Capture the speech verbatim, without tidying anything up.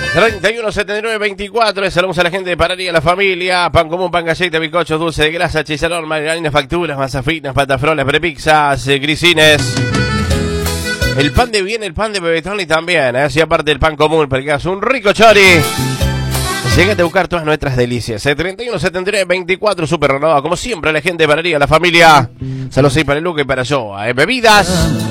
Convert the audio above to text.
treinta y uno setenta y nueve veinticuatro. Saludamos a la gente de Pararía, la familia. Pan común, pan galleta, bizcochos, dulce de grasa, chicharrón, margarina, facturas, masa finas, patafrolas, prepizzas, eh, grisines. El pan de bien, el pan de Bebetoni también, ¿eh? Así aparte del pan común, para que hagas un rico chori. Llegate a buscar todas nuestras delicias. ¿eh? treinta y uno setenta y nueve veinticuatro, súper renovado. Como siempre, la gente de Pararía, la familia. Saludos ahí para el Luca y para yo. ¿eh? Bebidas.